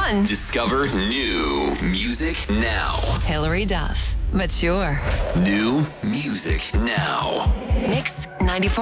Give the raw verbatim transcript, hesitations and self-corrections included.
fun. Discover new music now. Hilary Duff. Mature. New music now. Mix ninety-four.